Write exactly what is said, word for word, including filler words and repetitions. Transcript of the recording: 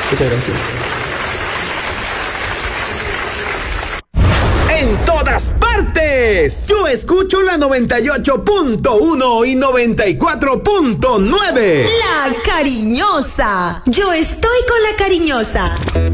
Muchas gracias. En todas partes. Yo escucho la noventa y ocho punto uno y noventa y cuatro punto nueve. La Cariñosa. Yo estoy con La Cariñosa.